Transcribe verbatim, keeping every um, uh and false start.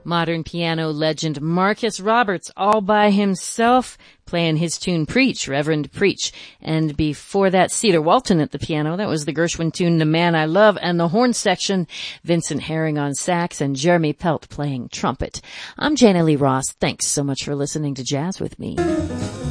modern piano legend Marcus Roberts all by himself playing his tune Preach, Reverend Preach. And before that, Cedar Walton at the piano. That was the Gershwin tune The Man I Love, and the horn section, Vincent Herring on sax and Jeremy Pelt playing trumpet. I'm Jana Lee Ross. Thanks so much for listening to Jazz with me.